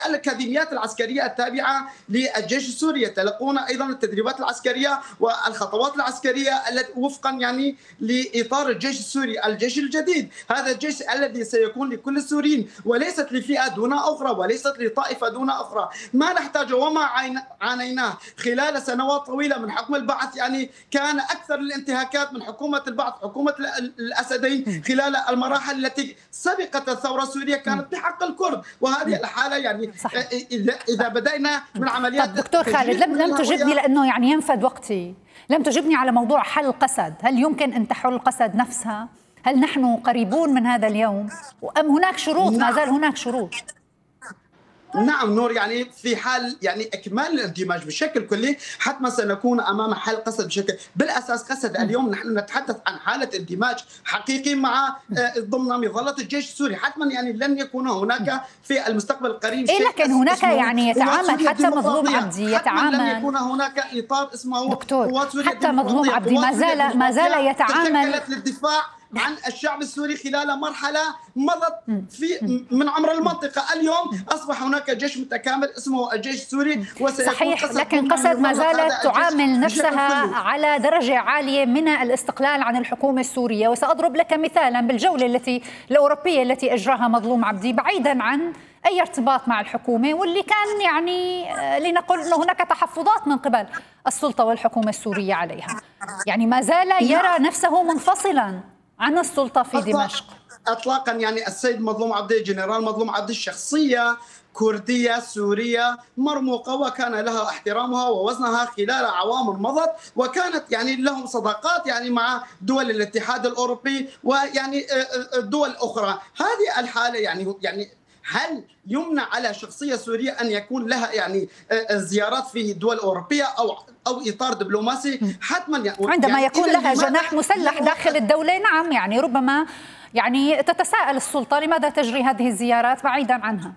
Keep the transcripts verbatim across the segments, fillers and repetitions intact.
الأكاديميات العسكرية التابعة للجيش السوري، يتلقون أيضا التدريبات العسكرية والخطوات العسكرية التي وفقا يعني لإطار الجيش السوري، الجيش الجديد. هذا الجيش الذي سيكون لكل السوريين وليست لفئة دون أخرى وليست لطائفة دون أخرى. ما نحتاجه وما عانيناه خلال سنوات طويلة من حكم البعث، يعني كان أكثر الانتهاكات من حكومة البعث، حكومة الأسدين خلال المراحل التي سبقت الثورة السورية كانت بحق الكرد، وهذه الحالة يعني صحيح. إذا بدأنا من عمليات. طب دكتور خالد، لم لم تجبني لأنه يعني ينفد وقتي، لم تجبني على موضوع حل قسد. هل يمكن أن تحل قسد نفسها؟ هل نحن قريبون من هذا اليوم؟ أم هناك شروط؟ ما زال هناك شروط؟ نعم نور، يعني في حال يعني اكمال الاندماج بشكل كلي حتما سنكون امام حل قسد بشكل بالاساس قسد. اليوم نحن نتحدث عن حاله اندماج حقيقي مع ضمن مظله الجيش السوري، حتما يعني لن يكون هناك في المستقبل القريب إيه، لكن هناك يعني يتعامل حتى مظلوم عبدي يتعامل لن يكون هناك اطار اسمه دكتور حتى مظلوم عبدي ما زال ما زال يتعامل للدفاع عن الشعب السوري خلال مرحلة مضت في من عمر المنطقة. اليوم أصبح هناك جيش متكامل اسمه الجيش السوري، صحيح، لكن قسد ما زالت تعامل نفسها على درجة عالية من الاستقلال عن الحكومة السورية. وسأضرب لك مثالا بالجولة التي الأوروبية التي أجراها مظلوم عبدي بعيدا عن أي ارتباط مع الحكومة، واللي كان يعني لنقول أنه هناك تحفظات من قبل السلطة والحكومة السورية عليها، يعني ما زال يرى نفسه منفصلا عن السلطة في دمشق اطلاقا. يعني السيد مظلوم عبدي، جنرال مظلوم عبدي، الشخصيه كرديه سوريه مرموقه وكان لها احترامها ووزنها خلال عوام مضت، وكانت يعني لهم صداقات يعني مع دول الاتحاد الاوروبي ويعني دول اخرى. هذه الحاله يعني يعني هل يمنع على شخصية سورية أن يكون لها يعني زيارات في دول أوروبية أو أو إطار دبلوماسي؟ حتما يعني عندما يعني يكون لها جناح مسلح داخل الدولة. نعم، يعني ربما يعني تتساءل السلطة لماذا تجري هذه الزيارات بعيدا عنها.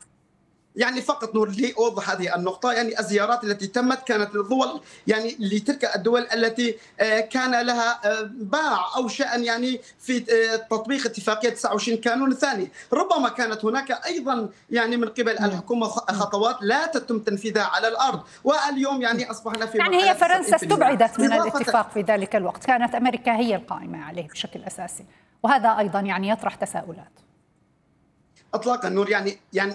يعني فقط نور لي أوضح هذه النقطة، يعني الزيارات التي تمت كانت للدول يعني لتلك الدول التي كان لها باع أو شأن يعني في تطبيق اتفاقية تسعة وعشرين كانون الثاني. ربما كانت هناك أيضا يعني من قبل الحكومة خطوات لا تتم تنفيذها على الأرض، واليوم يعني أصبحنا في يعني هي فرنسا استبعدت من الاتفاق في ذلك الوقت، كانت أمريكا هي القائمة عليه بشكل أساسي، وهذا أيضا يعني يطرح تساؤلات. إطلاقا نور، يعني يعني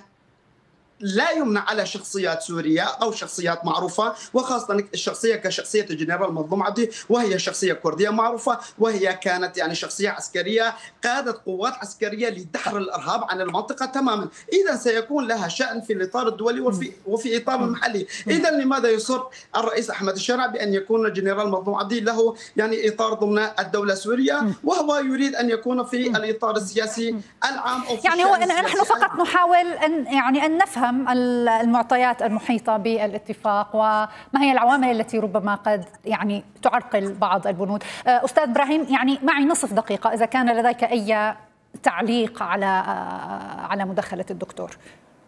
لا يمنع على شخصيات سورية أو شخصيات معروفة، وخاصة الشخصية كشخصية الجنرال مظلوم عبدي، وهي شخصية كردية معروفة، وهي كانت يعني شخصية عسكرية قادت قوات عسكرية لدحر الإرهاب عن المنطقة تماما. إذا سيكون لها شأن في الإطار الدولي وفي وفي إطار المحلي. إذا لماذا يصر الرئيس أحمد الشرع بأن يكون الجنرال مظلوم عبدي له يعني إطار ضمن الدولة السورية، وهو يريد أن يكون في الإطار السياسي العام أو في يعني هو نحن فقط نحاول أن يعني أن نفهم المعطيات المحيطة بالاتفاق وما هي العوامل التي ربما قد يعني تعرقل بعض البنود. أستاذ إبراهيم، يعني معي نصف دقيقة إذا كان لديك أي تعليق على على مداخلة الدكتور.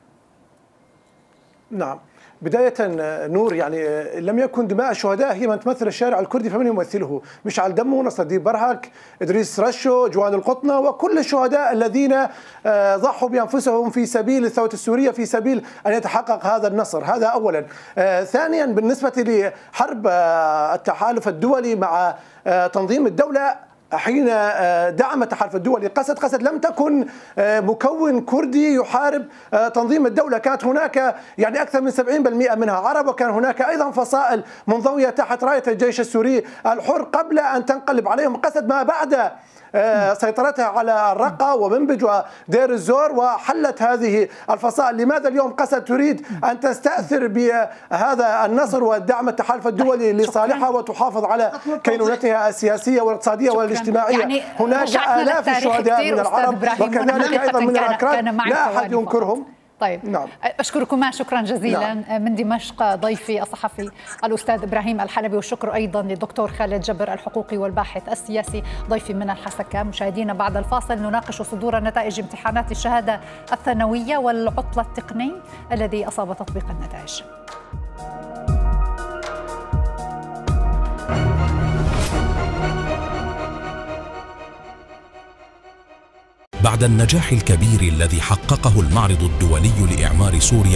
نعم، بداية نور، يعني لم يكن دماء الشهداء هي من تمثل الشارع الكردي، فمن يمثله؟ مشعل دمو، نصر الدين برهك، إدريس رشو، جوان القطنة، وكل الشهداء الذين ضحوا بأنفسهم في سبيل الثورة السورية، في سبيل أن يتحقق هذا النصر. هذا أولا. ثانيا، بالنسبة لحرب التحالف الدولي مع تنظيم الدولة، حين دعم التحالف الدولي قسد، قسد لم تكن مكون كردي يحارب تنظيم الدولة، كانت هناك يعني أكثر من سبعين بالمئة منها عرب، وكان هناك أيضا فصائل منضوية تحت راية الجيش السوري الحر قبل أن تنقلب عليهم قسد ما بعد سيطرتها على الرقة ومنبج ودير الزور وحلت هذه الفصائل. لماذا اليوم قسد تريد أن تستأثر بهذا النصر ودعم التحالف الدولي لصالحها وتحافظ على كينونتها السياسية والاقتصادية والاجتماعية؟ يعني هناك آلاف الشهداء من العرب وكذلك أيضا من الأكراد لا أحد ينكرهم. طيب، نعم. أشكركما شكرا جزيلا. نعم. من دمشق ضيفي الصحفي الأستاذ إبراهيم الحلبي، والشكر أيضا للدكتور خالد جبر الحقوقي والباحث السياسي ضيفي من الحسكة. مشاهدينا، بعد الفاصل نناقش صدور نتائج امتحانات الشهادة الثانوية والعطلة التقني الذي أصاب تطبيق النتائج. بعد النجاح الكبير الذي حققه المعرض الدولي لإعمار سوريا